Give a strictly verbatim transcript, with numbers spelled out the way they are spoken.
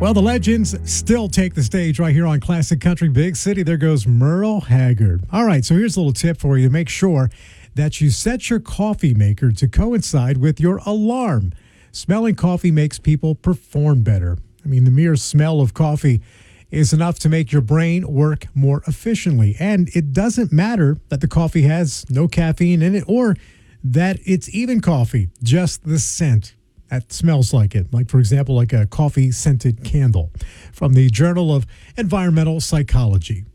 Well, the legends still take the stage right here on Classic Country Big City. There goes Merle Haggard. All right, so here's a little tip for you. Make sure that you set your coffee maker to coincide with your alarm. Smelling coffee makes people perform better. I mean, the mere smell of coffee is enough to make your brain work more efficiently. And it doesn't matter that the coffee has no caffeine in it or that it's even coffee, just the scent that smells like it. Like, for example, like a coffee-scented candle from the Journal of Environmental Psychology.